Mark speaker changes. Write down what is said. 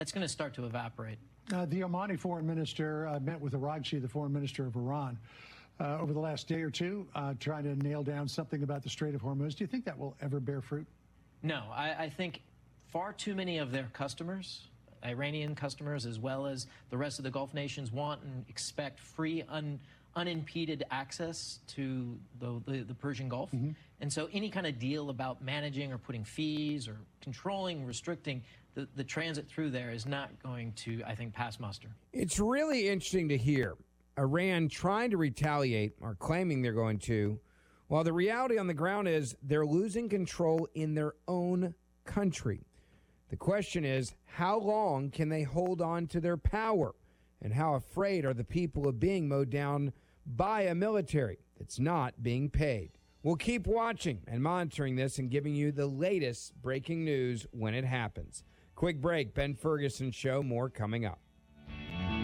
Speaker 1: it's going to start to evaporate.
Speaker 2: The Omani foreign minister met with Araghchi, the foreign minister of Iran, over the last day or two, trying to nail down something about the Strait of Hormuz. Do you think that will ever bear fruit?
Speaker 1: No, I think far too many of their customers, Iranian customers as well as the rest of the Gulf nations, want and expect free, unimpeded access to the Persian Gulf. And so any kind of deal about managing or putting fees or controlling, restricting the transit through there is not going to, I think, pass muster.
Speaker 3: It's really interesting to hear Iran trying to retaliate or claiming they're going to, while the reality on the ground is they're losing control in their own country. The question is, how long can they hold on to their power? And how afraid are the people of being mowed down by a military that's not being paid? We'll keep watching and monitoring this and giving you the latest breaking news when it happens. Quick break, Ben Ferguson Show, more coming up.